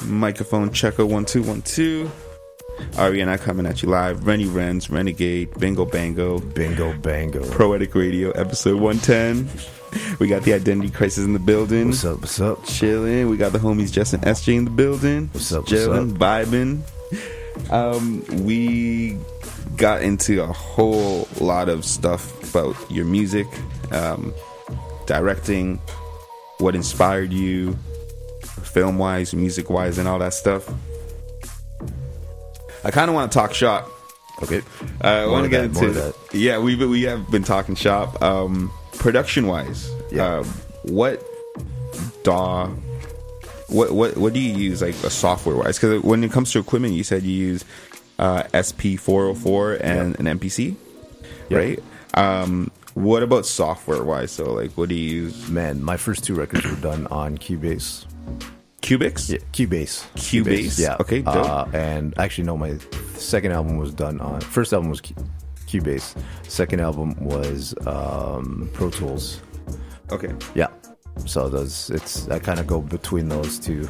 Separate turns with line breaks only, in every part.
Microphone checker 1212. Ari and I coming at you live. Rennie Renz, Renegade, Bingo Bango. Poetic Radio, episode 110. We got the Identity Crisis in the building.
What's up?
Chilling. We got the homies Jess and SJ in the building.
What's up?
Chilling, vibing. We got into a whole lot of stuff about your music, directing, what inspired you, film-wise, music-wise, and all that stuff. I kind of want to talk shop.
Okay.
I want to get into that. Yeah, we have been talking shop. Production-wise, what do you use, like, software-wise? Because when it comes to equipment, you said you use SP404 and an MPC, right? What about software-wise? So, like, what do you use?
Man, my first two records were done on Cubase.
Cubase?
Yeah, Cubase.
Yeah. Okay, dope.
And actually, no, my second album was done on... First album was Cubase. Second album was Pro Tools.
Okay.
Yeah. So I kind of go between those two.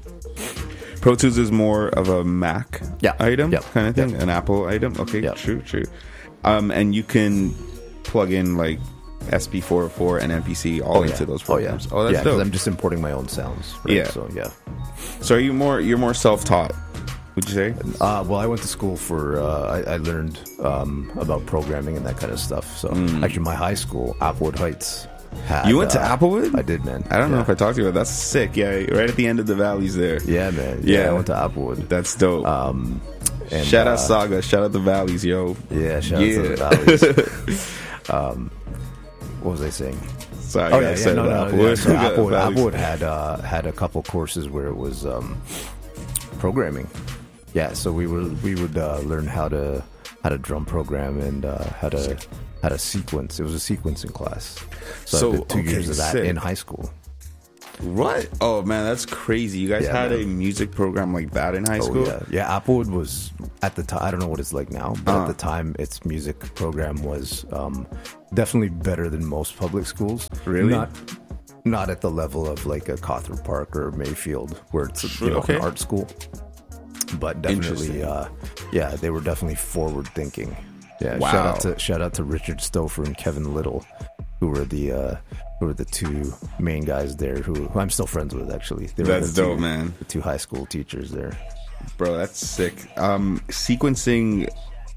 Pro Tools is more of a Mac item kind of thing? An Apple item? Okay, true. And you can plug in, like, SP404 and MPC all into those programs.
Oh, that's dope. Because I'm just importing my own sounds. Right?
Yeah.
So,
So you're more self-taught, would you say?
Well, I went to school for... I learned about programming and that kind of stuff. So, actually, my high school, Applewood Heights...
You went to Applewood?
I did, man.
I don't know if I talked to you about that. That's sick. Yeah, right at the end of the valleys there.
Yeah, man. Yeah, I went to Applewood.
That's dope.
And,
shout out Saga. Shout out the valleys, yo.
Yeah, shout out to the valleys. What was I saying?
Sorry,
Applewood. So Applewood had a couple courses where it was programming. Yeah, so we would learn how to drum program and how to sequence. It was a sequencing class. So I did 2 years of that in high school.
What? Oh man, that's crazy. You guys had a music program like that in high school?
Yeah, Applewood was at the time, I don't know what it's like now, but at the time its music program was definitely better than most public schools.
Really?
Not at the level of like a Cawthron Park or Mayfield where it's an art school. But definitely they were definitely forward thinking. Yeah,
wow.
Shout out to Richard Stouffer and Kevin Little, who were the two main guys there who I'm still friends with, actually.
That's dope, man.
The two high school teachers there.
Bro, that's sick. Sequencing,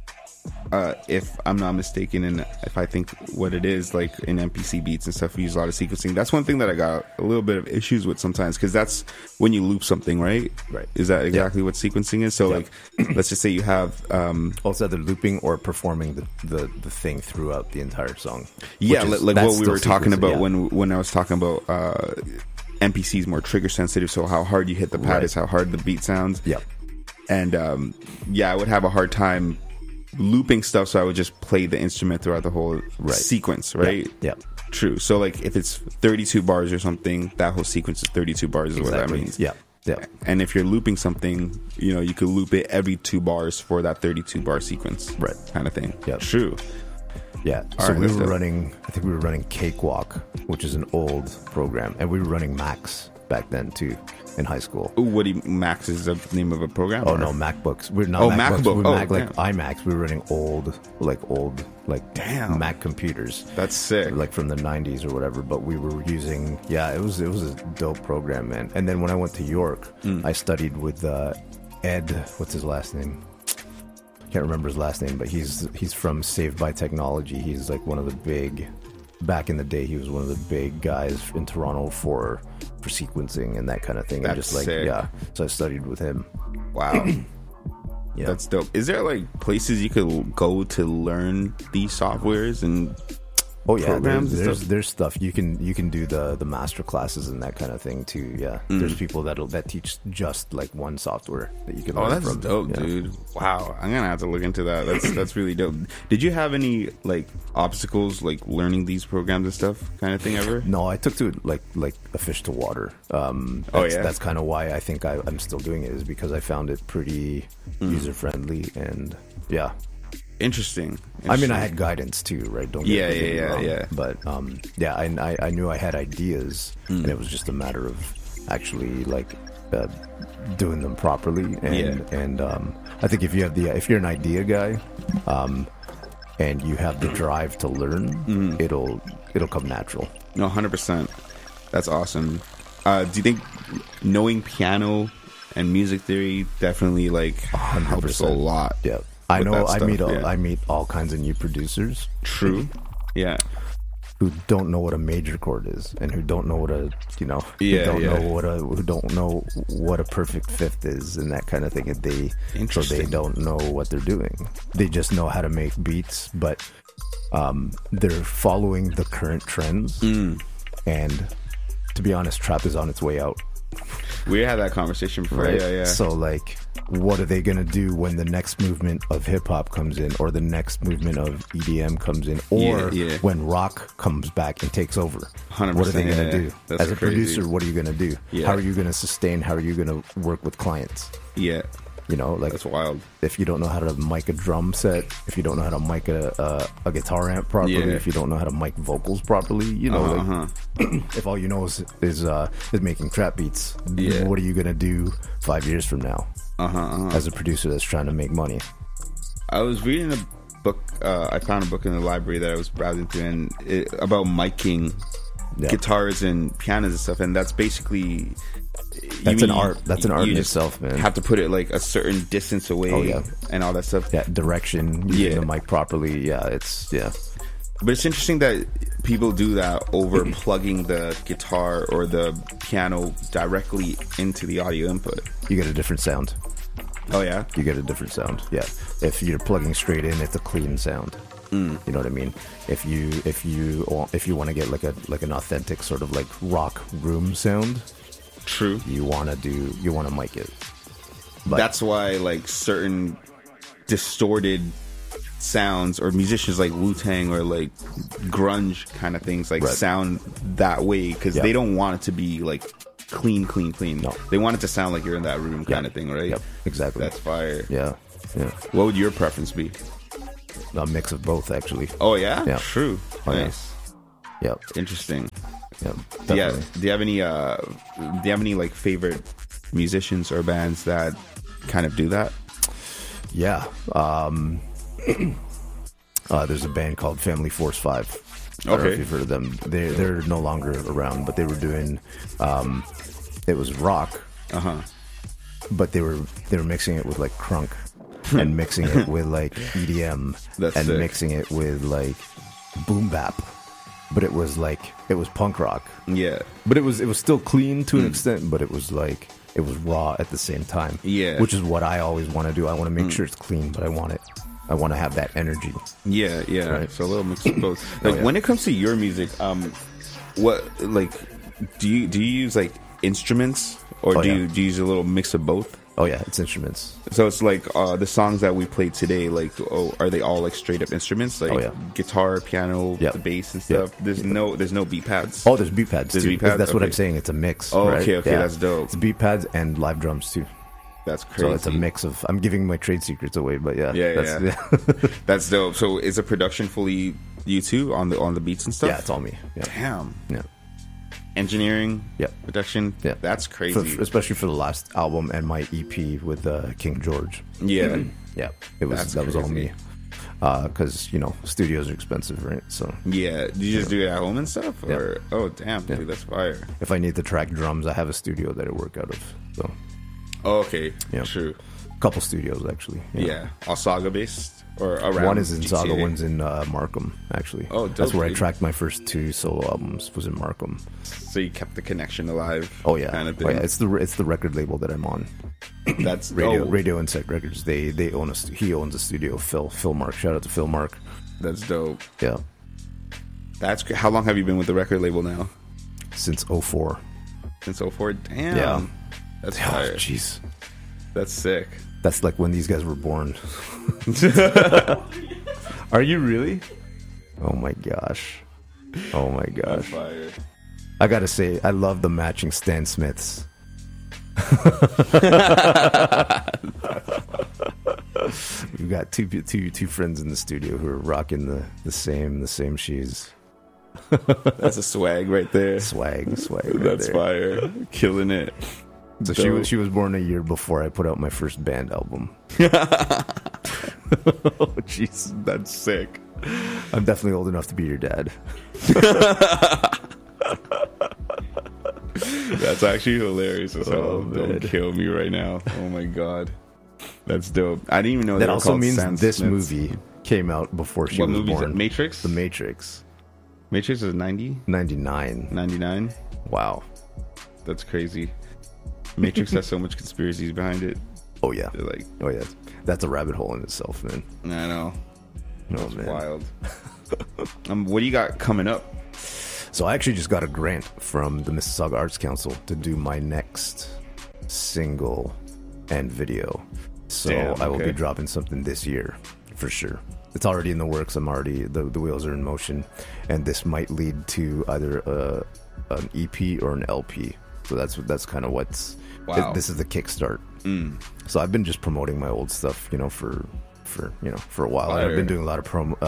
if I'm not mistaken, and if I think what it is, like in MPC beats and stuff, we use a lot of sequencing. That's one thing that I got a little bit of issues with sometimes, because that's when you loop something, right?
Right.
Is that exactly what sequencing is? So, like, let's just say you have...
also either looping or performing the thing throughout the entire song.
Yeah, like what we were talking about when I was talking about... MPC is more trigger sensitive, so how hard you hit the pad is how hard the beat sounds.
Yep.
And, I would have a hard time looping stuff, so I would just play the instrument throughout the whole sequence, right?
Yeah.
True. So, like, if it's 32 bars or something, that whole sequence is 32 bars is what that means.
Yeah.
And if you're looping something, you could loop it every 2 bars for that 32 bar sequence,
right?
Kind of thing.
Yeah.
True.
Yeah. So we were running Cakewalk, which is an old program, and we were running Max back then too in high school.
Ooh, Max is the name of a program?
Oh, no, MacBooks. We're not MacBooks. We're iMacs. We were running old
damn
Mac computers.
That's sick.
Like from the 90s or whatever. But we were using, it was a dope program, man. And then when I went to York, I studied with Ed. What's his last name? Can't remember his last name, but he's from Saved by Technology. He's like one of the big. Back in the day, he was one of the big guys in Toronto for sequencing and that kind of thing.
That's
and just like
sick.
So I studied with him.
Wow. Yeah. That's dope. Is there like places you could go to learn these softwares and programs?
There's stuff you can do the master classes and that kind of thing too. Yeah, there's people that teach just like one software that you can learn
that's
from.
Dope, dude. Wow, I'm gonna have to look into that. That's really dope. Did you have any like obstacles like learning these programs and stuff kind of thing ever?
No, I took to it like a fish to water. That's kind of why I think I'm still doing it, is because I found it pretty user friendly and
Interesting.
I mean, I had guidance too, right? Don't get me wrong.
Yeah.
But I knew I had ideas, and it was just a matter of actually like doing them properly. And I think if you're an idea guy, and you have the drive to learn, it'll come natural.
No, 100%. That's awesome. Do you think knowing piano and music theory definitely like
100%.
helps a lot?
Yeah, I know.
Stuff,
I meet all kinds of new producers.
True. Yeah.
Who don't know what a major chord is, and who don't know what a who don't know what a perfect fifth is, and that kind of thing. And they don't know what they're doing. They just know how to make beats, but they're following the current trends. And to be honest, trap is on its way out.
We had that conversation before.
Right?
Yeah.
So like, what are they gonna do when the next movement of hip hop comes in, or the next movement of EDM comes in, or when rock comes back and takes over?
100%,
what are they gonna do?
That's
As a
crazy.
producer, what are you gonna do?
Yeah.
How are you gonna sustain? How are you gonna work with clients?
Yeah.
You know, like,
That's wild.
if you don't know how to mic a drum set, if you don't know how to mic a guitar amp properly, if you don't know how to mic vocals properly, you know, if all you know is making trap beats, what are you gonna do 5 years from now as a producer that's trying to make money?
I was reading a book. I found a book in the library that I was browsing through, and about miking guitars and pianos and stuff. And that's basically
an art. That's an art in itself, man.
Have to put it like a certain distance away, and all that stuff.
Yeah, direction, using the mic properly.
But it's interesting that people do that over plugging the guitar or the piano directly into the audio input.
You get a different sound.
Oh yeah,
you get a different sound. Yeah, if you're plugging straight in, it's a clean sound. You know what I mean? If you want to get like an authentic sort of like rock room sound,
true. You want
to mic it.
But that's why like certain distorted sounds or musicians like Wu-Tang or like grunge kind of things like sound that way, because they don't want it to be like clean. No, they want it to sound like you're in that room kind of thing, right?
Yep, exactly.
That's fire.
Yeah.
What would your preference be?
A mix of both, actually.
Oh yeah,
yeah.
True.
Oh,
nice.
Yeah.
Interesting.
Yeah.
Do you have any like favorite musicians or bands that kind of do that?
Yeah. There's a band called Family Force 5. I don't know if you've heard of them. They're no longer around, but they were doing it was rock. But they were mixing it with like crunk and mixing it with like EDM.
That's
and
sick.
Mixing it with like boom bap. But it was punk rock.
Yeah.
But it was still clean to an extent, but it was raw at the same time.
Yeah.
Which is what I always want to do. I want to make sure it's clean, but I want to have that energy.
Yeah.
Right.
So a little mix of both. Like when it comes to your music, what like do you use like instruments, or do you use a little mix of both?
Oh yeah, it's instruments.
So it's like the songs that we played today, like are they all like straight up instruments, like guitar, piano, the bass and stuff? There's no beat pads.
Oh, there's beat pads.
There's
too.
beat pads?
That's what I'm saying. It's a mix.
Oh,
right?
okay, that's dope.
It's beat pads and live drums too.
That's crazy.
So it's a mix of. I'm giving my trade secrets away, but
that's dope. So is the production fully you two on the beats and stuff?
Yeah, it's all me. Yeah.
Damn.
Yeah.
Engineering, production, that's crazy.
Especially for the last album and my EP with King George.
Yeah,
that was all me. Because studios are expensive, right? So
do you just do it at home and stuff, or oh damn, dude, that's fire.
If I need to track drums, I have a studio that I work out of. So
true.
A couple studios actually.
All Saga based. Or around
one is in
GTA.
Saga, one's in Markham, actually.
Oh, dope,
that's where I tracked my first 2 solo albums. Was in Markham.
So you kept the connection alive.
Oh yeah,
kind of thing.
Oh, yeah. It's the record label that I'm on.
That's
Radio Insect Records. They own he owns a studio. Phil Mark. Shout out to Phil Mark.
That's dope.
Yeah,
that's how long have you been with the record label now?
Since 2004.
Since 2004. Damn.
Yeah,
that's fire.
Jeez,
that's sick.
That's like when these guys were born. Are you really? Oh my gosh.
That's fire.
I gotta say, I love the matching Stan Smiths. We've got two friends in the studio who are rocking the same shoes.
That's a swag right there.
Swag.
That's fire. Killing it.
So she was born a year before I put out my first band album.
Oh, jeez, that's sick.
I'm definitely old enough to be your dad.
That's actually hilarious as hell.
Oh,
Don't kill me right now. Oh my god, that's dope. I didn't even know
that
were
also
called
means
Sam
this
Smiths.
movie came out before she
What
was
movie is
born.
that? Matrix?
The Matrix.
Matrix is 90?
99.
99?
Wow.
That's crazy. Matrix has so much conspiracies behind it.
Oh yeah.
They're like,
Oh yeah. That's a rabbit hole in itself, man.
I know.
Oh
It's
man.
wild. What do you got coming up?
So I actually just got a grant from the Mississauga Arts Council to do my next single and video. So
Damn,
I will
okay.
be dropping something this year for sure. It's already in the works. I'm already the wheels are in motion, and this might lead to either an EP or an LP. So that's kind of what's.
Wow.
This is the kickstart. So I've been just promoting my old stuff, for a while.
Fire.
I've been doing a lot of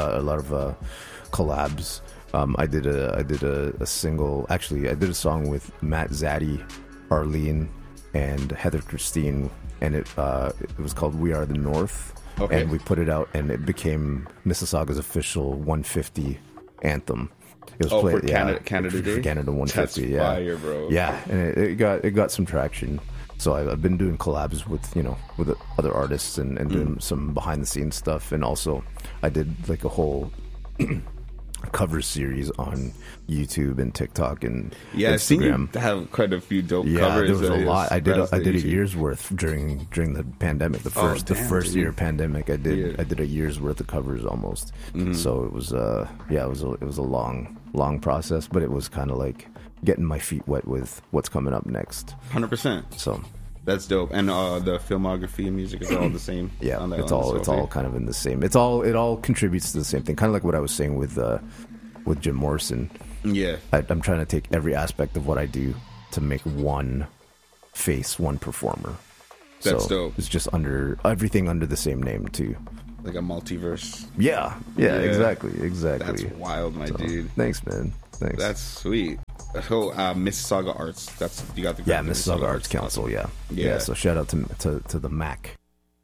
collabs. I did a single. Actually, I did a song with Matt Zaddy, Arlene, and Heather Christine, and it was called "We Are the North."
Okay.
And we put it out, and it became Mississauga's official 150 anthem. It was
For Canada Day?
For Canada 150.
That's
yeah,
fire, bro.
Yeah, and it got some traction. So I've been doing collabs with other artists and doing some behind the scenes stuff, and also I did like a whole cover series on YouTube and TikTok and
Yeah, I've seen
Instagram.
you have quite a few dope
Yeah,
covers.
there was a lot. I did a
YouTube.
year's worth during the pandemic. The first
damn,
year pandemic, I did
Yeah.
a year's worth of covers almost. So it was it was a long process, but it was kind of like getting my feet wet with what's coming up next.
100%.
So
That's dope. And the filmography and music is all the same.
yeah,
on that,
it's
on
all
this
it's
whole
all
thing?
kind of in the same. It all contributes to the same thing. Kind of like what I was saying with Jim Morrison.
Yeah.
I'm trying to take every aspect of what I do to make one face, one performer.
That's
so
dope.
It's just everything under the same name too.
Like a multiverse.
Yeah, exactly.
That's wild, my dude.
Thanks, man. Thanks.
That's sweet. So, Mississauga Arts. You got the
Mississauga Arts Council.
Awesome.
Yeah. So shout out to the MAC.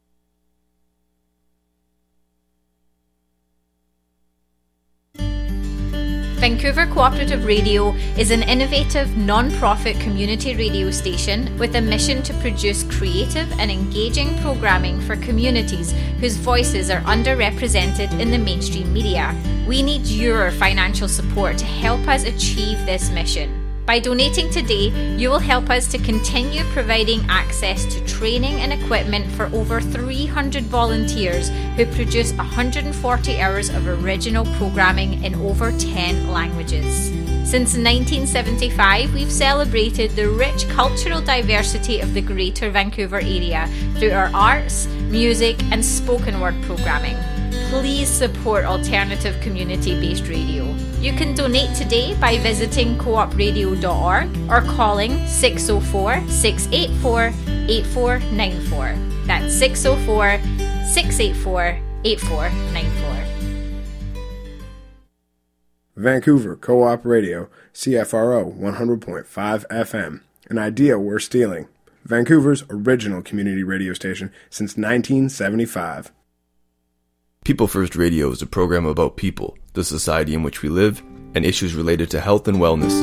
Vancouver Cooperative Radio is an innovative, non-profit community radio station with a mission to produce creative and engaging programming for communities whose voices are underrepresented in the mainstream media. We need your financial support to help us achieve this mission. By donating today, you will help us to continue providing access to training and equipment for over 300 volunteers who produce 140 hours of original programming in over 10 languages. Since 1975, we've celebrated the rich cultural diversity of the Greater Vancouver area through our arts, music, and spoken word programming. Please support alternative community-based radio. You can donate today by visiting coopradio.org or calling 604-684-8494. That's 604-684-8494.
Vancouver Co-op Radio, CFRO 100.5 FM. An idea worth stealing. Vancouver's original community radio station since 1975.
People First Radio is a program about people, the society in which we live, and issues related to health and wellness.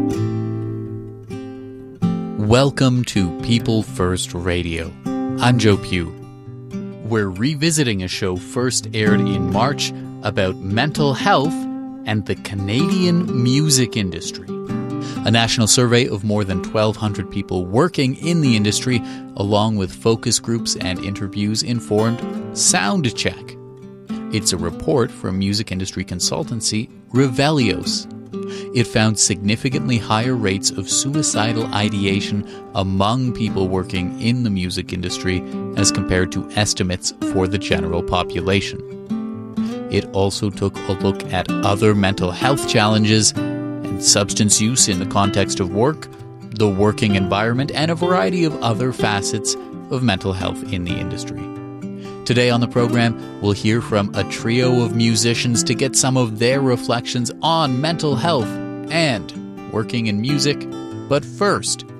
Welcome to People First Radio. I'm Joe Pugh. We're revisiting a show first aired in March about mental health and the Canadian music industry. A national survey of more than 1,200 people working in the industry, along with focus groups and interviews, informed Soundcheck. It's a report from music industry consultancy Revelios. It found significantly higher rates of suicidal ideation among people working in the music industry as compared to estimates for the general population. It also took a look at other mental health challenges and substance use in the context of work, the working environment, and a variety of other facets of mental health in the industry. Today on the program, we'll hear from a trio of musicians to get some of their reflections on mental health and working in music. But first,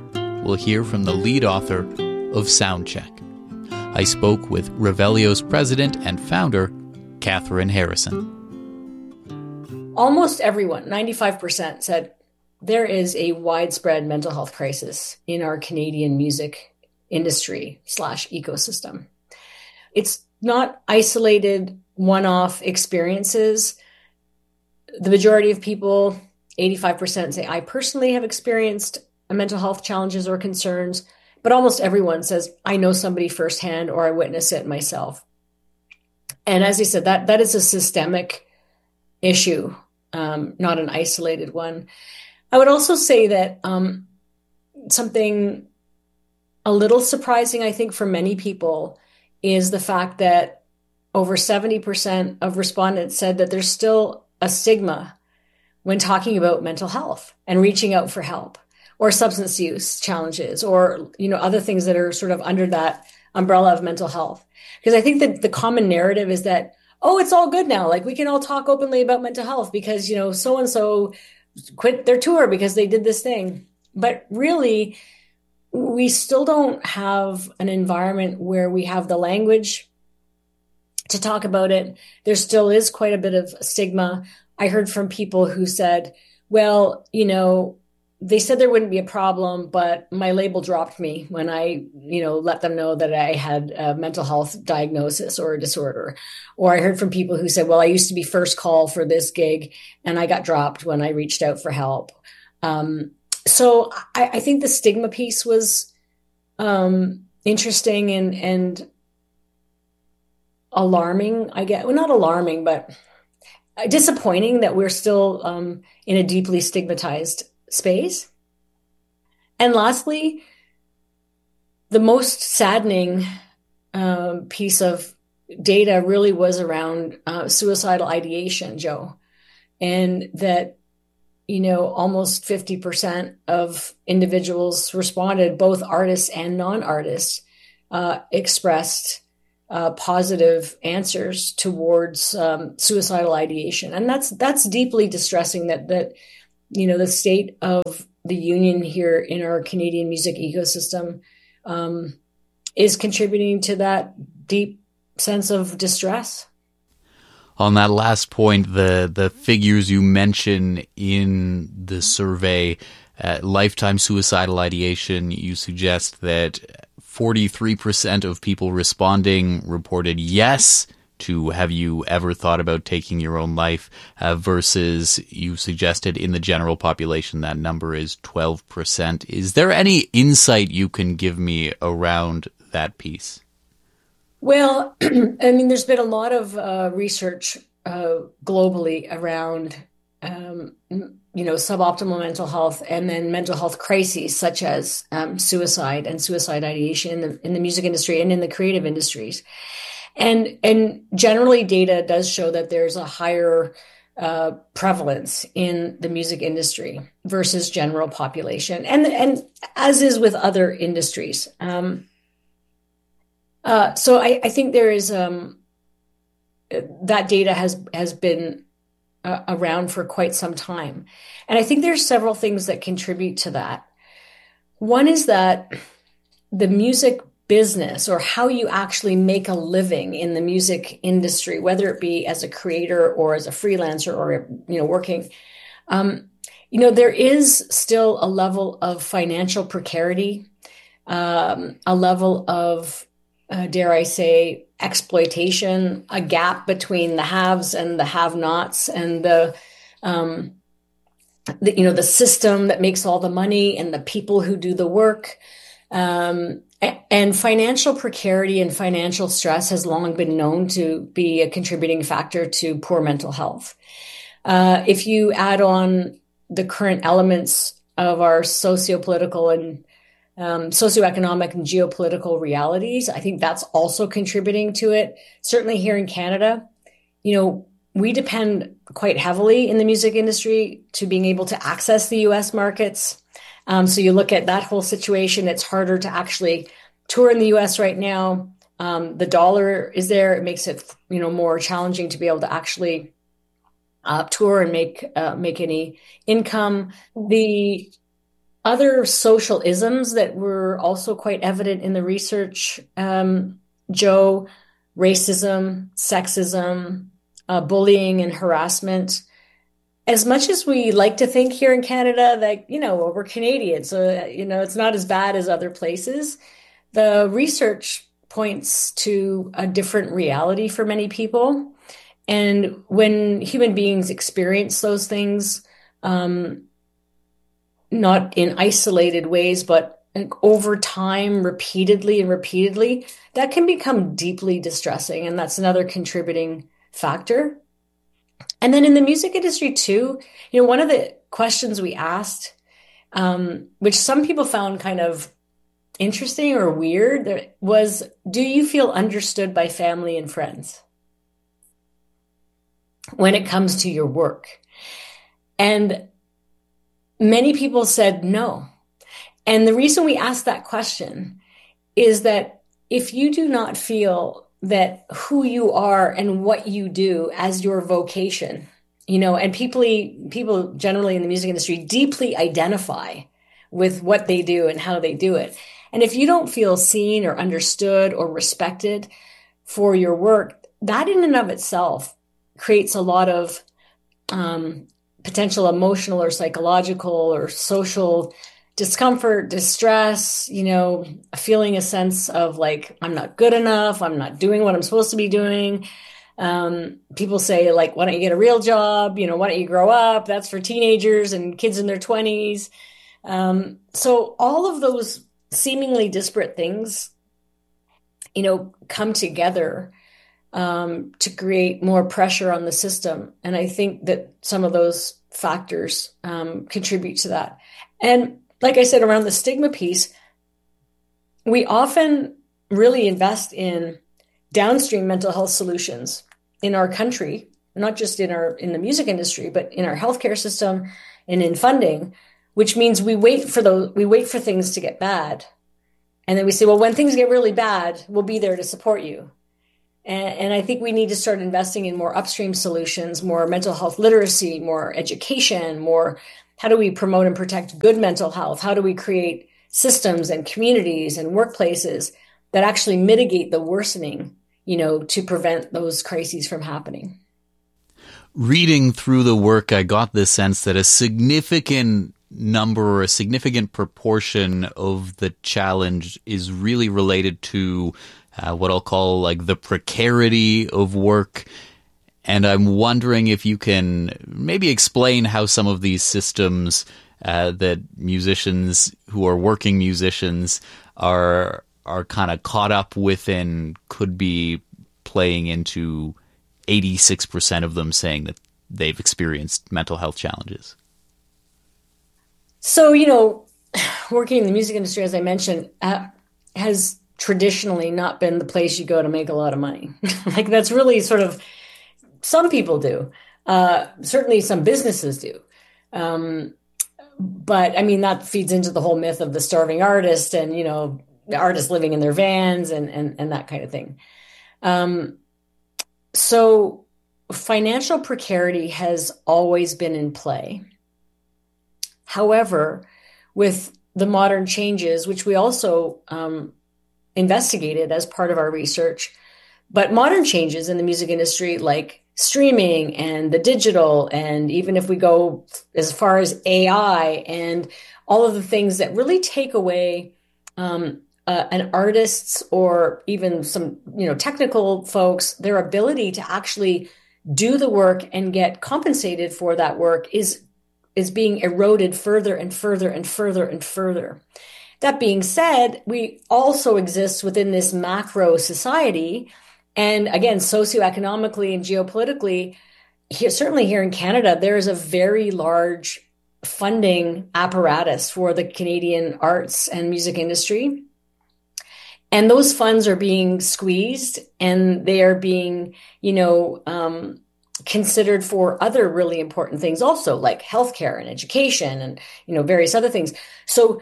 we'll hear from the lead author of Soundcheck. I spoke with Revelio's president and founder, Catherine Harrison.
Almost everyone, 95%, said there is a widespread mental health crisis in our Canadian music industry / ecosystem. It's not isolated one-off experiences. The majority of people, 85%, say, I personally have experienced mental health challenges or concerns, but almost everyone says, I know somebody firsthand or I witness it myself. And as I said, that is a systemic issue, not an isolated one. I would also say that something a little surprising, I think, for many people is the fact that over 70% of respondents said that there's still a stigma when talking about mental health and reaching out for help, or substance use challenges, or other things that are sort of under that umbrella of mental health. Because I think that the common narrative is that, oh, it's all good now. Like, we can all talk openly about mental health because, so-and-so quit their tour because they did this thing. But really, we still don't have an environment where we have the language to talk about it. There still is quite a bit of stigma. I heard from people who said, well, they said there wouldn't be a problem, but my label dropped me when I, let them know that I had a mental health diagnosis or a disorder. Or I heard from people who said, well, I used to be first call for this gig and I got dropped when I reached out for help. So I think the stigma piece was interesting and alarming, I guess. Well, not alarming, but disappointing that we're still in a deeply stigmatized space. And lastly, the most saddening piece of data really was around suicidal ideation, Joe, and that almost 50% of individuals responded, both artists and non-artists, expressed positive answers towards suicidal ideation. And that's deeply distressing that the state of the union here in our Canadian music ecosystem is contributing to that deep sense of distress.
On that last point, the figures you mention in the survey, lifetime suicidal ideation, you suggest that 43% of people responding reported yes to have you ever thought about taking your own life, versus you suggested in the general population that number is 12%. Is there any insight you can give me around that piece?
Well, there's been a lot of research globally around, suboptimal mental health and then mental health crises such as suicide and suicide ideation in the music industry and in the creative industries. And generally data does show that there's a higher prevalence in the music industry versus general population, and as is with other industries. So I think there is that data has been around for quite some time. And I think there's several things that contribute to that. One is that the music business, or how you actually make a living in the music industry, whether it be as a creator or as a freelancer or, working, there is still a level of financial precarity, a level of, dare I say, exploitation, a gap between the haves and the have-nots, and the system that makes all the money and the people who do the work. And financial precarity and financial stress has long been known to be a contributing factor to poor mental health. If you add on the current elements of our socio-political and socioeconomic and geopolitical realities, I think that's also contributing to it. Certainly here in Canada, we depend quite heavily in the music industry to being able to access the US markets. So you look at that whole situation, it's harder to actually tour in the US right now. The dollar is there. It makes it, more challenging to be able to actually tour and make any income. The other social isms that were also quite evident in the research, Joe, racism, sexism, bullying and harassment. As much as we like to think here in Canada that, well, we're Canadian, so, it's not as bad as other places, the research points to a different reality for many people. And when human beings experience those things, not in isolated ways, but over time, repeatedly, that can become deeply distressing. And that's another contributing factor. And then in the music industry too, one of the questions we asked, which some people found kind of interesting or weird, was, do you feel understood by family and friends when it comes to your work? And many people said no. And the reason we asked that question is that if you do not feel that who you are and what you do as your vocation, and people generally in the music industry deeply identify with what they do and how they do it. And if you don't feel seen or understood or respected for your work, that in and of itself creates a lot of potential emotional or psychological or social discomfort, distress, feeling a sense of like, I'm not good enough. I'm not doing what I'm supposed to be doing. People say like, why don't you get a real job? Why don't you grow up? That's for teenagers and kids in their 20s. So all of those seemingly disparate things, come together to create more pressure on the system. And I think that some of those factors contribute to that. And like I said, around the stigma piece, we often really invest in downstream mental health solutions in our country, not just in the music industry, but in our healthcare system and in funding, which means we wait for things to get bad. And then we say, well, when things get really bad, we'll be there to support you. And I think we need to start investing in more upstream solutions, more mental health literacy, more education, more how do we promote and protect good mental health? How do we create systems and communities and workplaces that actually mitigate the worsening, to prevent those crises from happening?
Reading through the work, I got the sense that a significant number or a significant proportion of the challenge is really related to what I'll call like the precarity of work. And I'm wondering if you can maybe explain how some of these systems that musicians who are working musicians are kind of caught up with and could be playing into 86% of them saying that they've experienced mental health challenges.
So, working in the music industry, as I mentioned, has traditionally not been the place you go to make a lot of money. Like that's really sort of, some people do. Certainly some businesses do. But I mean, that feeds into the whole myth of the starving artist and, the artists living in their vans and that kind of thing. So financial precarity has always been in play. However, with the modern changes, which we also investigated as part of our research, but modern changes in the music industry, like streaming and the digital, and even if we go as far as AI and all of the things that really take away an artist's or even some technical folks, their ability to actually do the work and get compensated for that work is being eroded further and further and further and further. That being said, we also exist within this macro society. And again, socioeconomically and geopolitically, certainly here in Canada, there is a very large funding apparatus for the Canadian arts and music industry. And those funds are being squeezed and they are being, considered for other really important things also, like healthcare and education and, various other things. So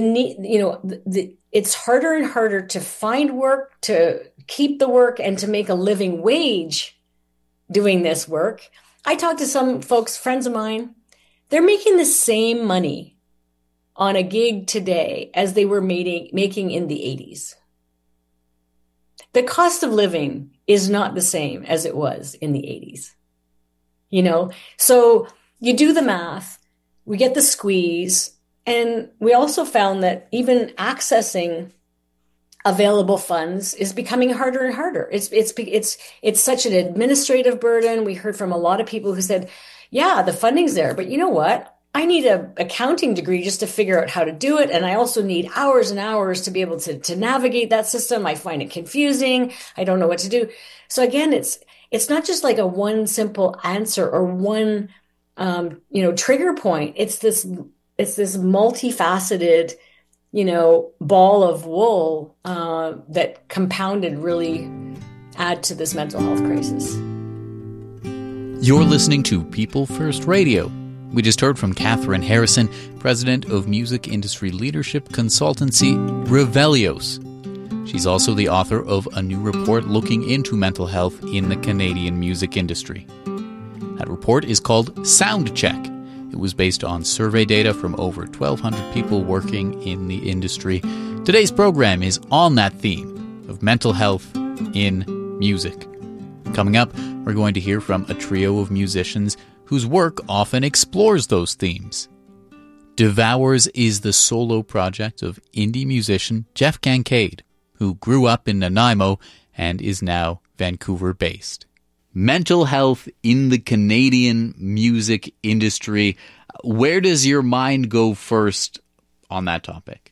it's harder and harder to find work, to keep the work, and to make a living wage doing this work. I talked to some folks, friends of mine, they're making the same money on a gig today as they were making in the 80s. The cost of living is not the same as it was in the 80s. You know, so you do the math, we get the squeeze, and we also found that even accessing available funds is becoming harder and harder. It's such an administrative burden. We heard from a lot of people who said, yeah, the funding's there, but you know what? I need an accounting degree just to figure out how to do it. And I also need hours and hours to be able to navigate that system. I find it confusing. I don't know what to do. So again, it's not just like a one simple answer or one, trigger point. It's this multifaceted, ball of wool that compounded really add to this mental health crisis.
You're listening to People First Radio. We just heard from Catherine Harrison, president of music industry leadership consultancy Revelios. She's also the author of a new report looking into mental health in the Canadian music industry. That report is called Soundcheck. It was based on survey data from over 1,200 people working in the industry. Today's program is on that theme of mental health in music. Coming up, we're going to hear from a trio of musicians whose work often explores those themes. Devours is the solo project of indie musician Jeff Kincaid, who grew up in Nanaimo and is now Vancouver-based. Mental health in the Canadian music industry. Where does your mind go first on that topic?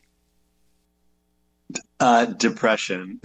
Depression.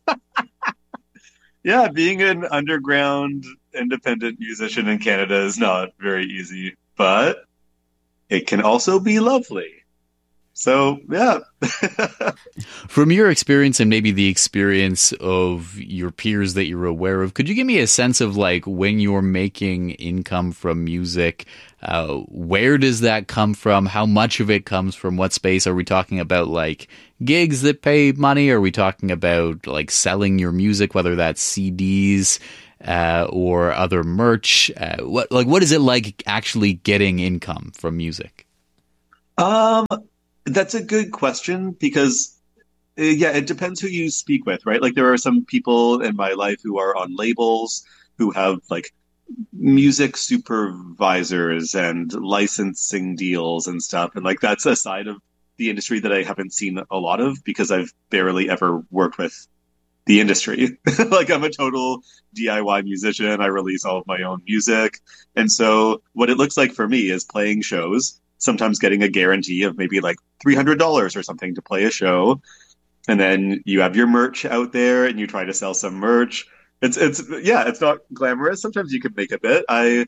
Yeah, being an underground independent musician in Canada is not very easy, but it can also be lovely. So, yeah.
From your experience and maybe the experience of your peers that you're aware of, could you give me a sense of like when you're making income from music, where does that come from? How much of it comes from what space? Are we talking about like gigs that pay money? Are we talking about like selling your music, whether that's CDs or other merch? What is it like actually getting income from music?
That's a good question because, it depends who you speak with, right? Like there are some people in my life who are on labels who have like music supervisors and licensing deals and stuff. And like that's a side of the industry that I haven't seen a lot of because I've barely ever worked with the industry. Like I'm a total DIY musician. I release all of my own music. And so what it looks like for me is playing shows, sometimes getting a guarantee of maybe like $300 or something to play a show. And then you have your merch out there and you try to sell some merch. It's not glamorous. Sometimes you can make a bit. I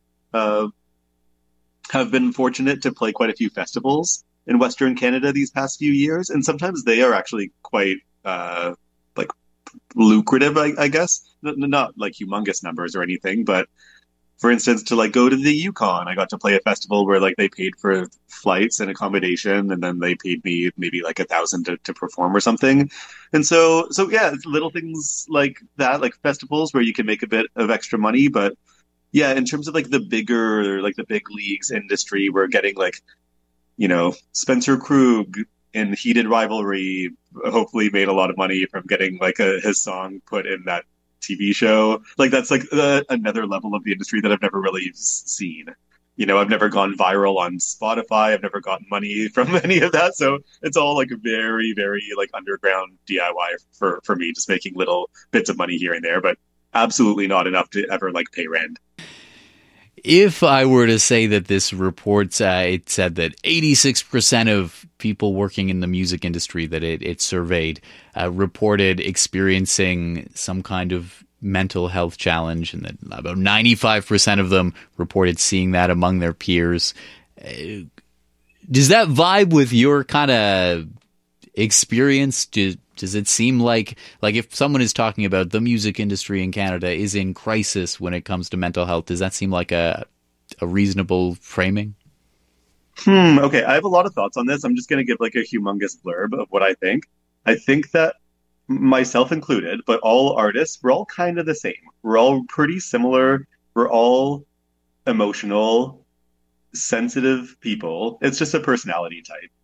have been fortunate to play quite a few festivals in Western Canada these past few years. And sometimes they are actually quite like lucrative, I guess. Not like humongous numbers or anything, but for instance, to like go to the Yukon, I got to play a festival where like they paid for flights and accommodation, and then they paid me maybe like $1,000 to perform or something. And so yeah, little things like that, like festivals where you can make a bit of extra money. But yeah, in terms of like the bigger, like the big leagues industry, we're getting like, Spencer Krug in Heated Rivalry hopefully made a lot of money from getting like his song put in that TV show. Like that's like another level of the industry that I've never really seen. I've never gone viral on Spotify. I've never gotten money from any of that. So it's all like very, very like underground DIY for me, just making little bits of money here and there, but absolutely not enough to ever like pay rent.
If I were to say that this report, it said that 86% of people working in the music industry that it surveyed reported experiencing some kind of mental health challenge, and that about 95% of them reported seeing that among their peers. Does that vibe with your kind of experience? Does it seem like if someone is talking about the music industry in Canada is in crisis when it comes to mental health, does that seem like a reasonable framing?
Okay, I have a lot of thoughts on this. I'm just going to give like a humongous blurb of what I think. I think that myself included, but all artists, we're all kind of the same. We're all pretty similar. We're all emotional, sensitive people. It's just a personality type.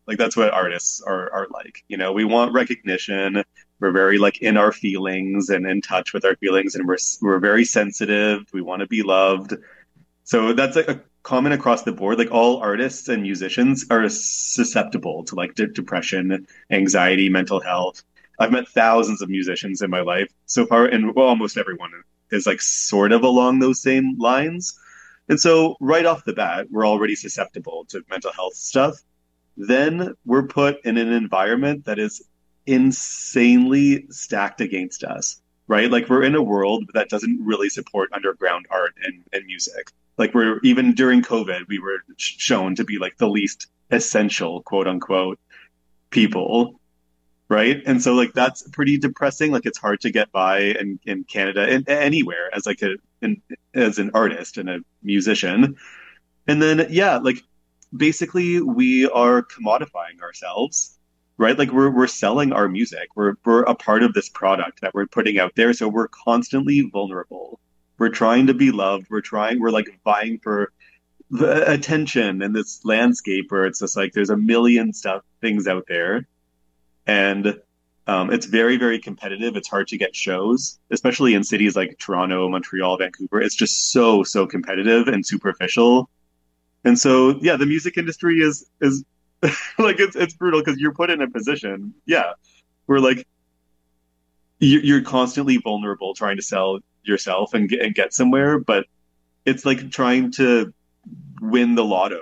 Like that's what artists are like. You know, we want recognition. We're very like in our feelings and in touch with our feelings, and we're very sensitive. We want to be loved. So that's like a common across the board. Like all artists and musicians are susceptible to like depression, anxiety, mental health. I've met thousands of musicians in my life so far, and well, almost everyone is like sort of along those same lines. And so right off the bat, we're already susceptible to mental health stuff. Then we're put in an environment that is insanely stacked against us, right? Like we're in a world that doesn't really support underground art and music. Like we're, even during COVID, we were shown to be like the least essential, quote unquote, people, right? And so like that's pretty depressing. Like it's hard to get by in Canada and anywhere as like as an artist and a musician. And then yeah, like basically we are commodifying ourselves, right? Like we're selling our music. We're a part of this product that we're putting out there. So we're constantly vulnerable. We're trying to be loved. We're like vying for the attention in this landscape where it's just like there's a million things out there. And it's very, very competitive. It's hard to get shows, especially in cities like Toronto, Montreal, Vancouver. It's just so competitive and superficial. And so, yeah, the music industry is like, it's brutal because you're put in a position, yeah, where like you're constantly vulnerable trying to sell yourself and get somewhere, but it's like trying to win the lotto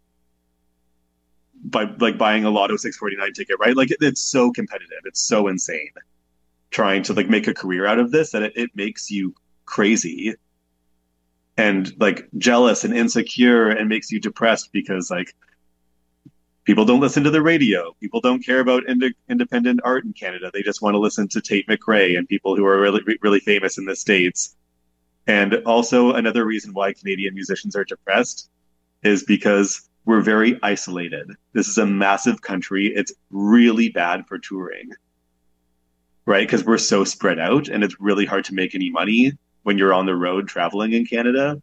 by like buying a Lotto 649 ticket, right? Like it's so competitive. It's so insane trying to like make a career out of this that it makes you crazy and like jealous and insecure and makes you depressed because like people don't listen to the radio. People don't care about independent art in Canada. They just want to listen to Tate McRae and people who are really, really famous in the States. And also another reason why Canadian musicians are depressed is because we're very isolated. This is a massive country. It's really bad for touring, right? Because we're so spread out and it's really hard to make any money when you're on the road traveling in Canada.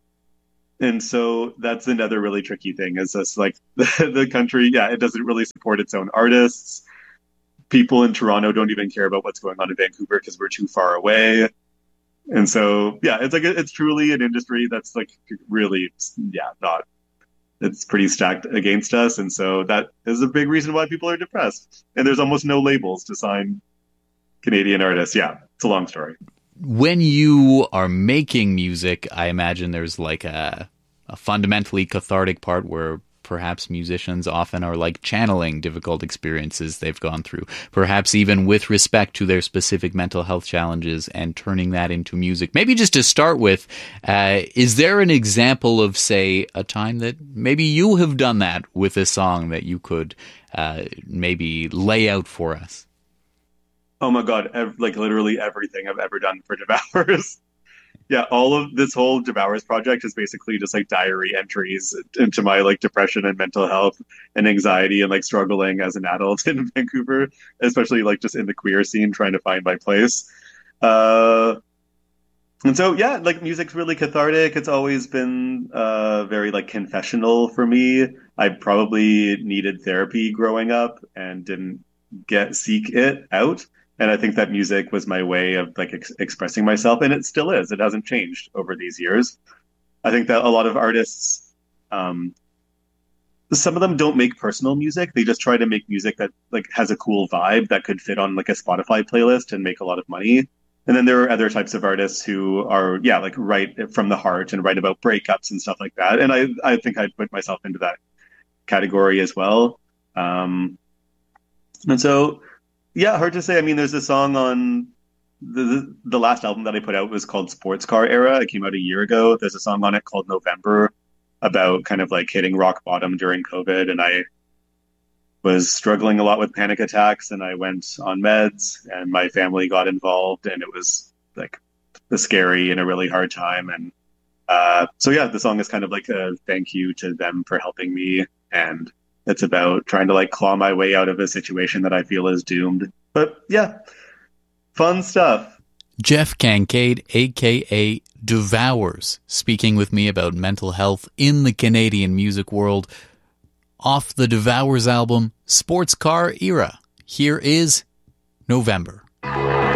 And so that's another really tricky thing is just like the country, yeah, it doesn't really support its own artists. People in Toronto don't even care about what's going on in Vancouver because we're too far away. And so, yeah, it's like, it's truly an industry that's like really, yeah, it's pretty stacked against us. And so that is a big reason why people are depressed. And there's almost no labels to sign Canadian artists. Yeah, it's a long story.
When you are making music, I imagine there's like a fundamentally cathartic part where perhaps musicians often are like channeling difficult experiences they've gone through, perhaps even with respect to their specific mental health challenges and turning that into music. Maybe just to start with, is there an example of, say, a time that maybe you have done that with a song that you could maybe lay out for us?
Oh my God, like literally everything I've ever done for Devours. Yeah, all of this whole Devours project is basically just like diary entries into my like depression and mental health and anxiety and like struggling as an adult in Vancouver, especially like just in the queer scene, trying to find my place. And so, yeah, like music's really cathartic. It's always been very like confessional for me. I probably needed therapy growing up and didn't seek it out. And I think that music was my way of like expressing myself, and it still is. It hasn't changed over these years. I think that a lot of artists, some of them don't make personal music. They just try to make music that like has a cool vibe that could fit on like a Spotify playlist and make a lot of money. And then there are other types of artists who are, yeah, like write from the heart and write about breakups and stuff like that. And I think I'd put myself into that category as well. And so, yeah, hard to say. I mean, there's a song on the last album that I put out was called Sports Car Era. It came out a year ago. There's a song on it called November about kind of like hitting rock bottom during COVID. And I was struggling a lot with panic attacks and I went on meds and my family got involved and it was like a scary and a really hard time. And so, yeah, the song is kind of like a thank you to them for helping me. And it's about trying to like claw my way out of a situation that I feel is doomed. But yeah, fun stuff.
Jeff Kankade, a.k.a. Devours, speaking with me about mental health in the Canadian music world Off the Devourers album, Sports Car Era. Here is November.